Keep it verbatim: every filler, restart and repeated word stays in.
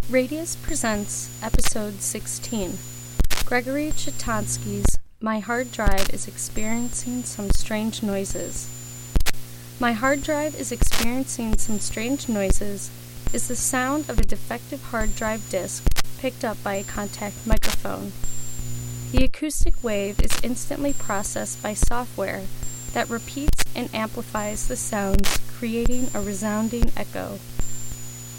Radius presents episode sixteen. Gregory Chitansky's My Hard Drive is Experiencing Some Strange Noises. My hard drive is experiencing some strange noises is the sound of a defective hard drive disk picked up by a contact microphone. The acoustic wave is instantly processed by software that repeats and amplifies the sounds, creating a resounding echo.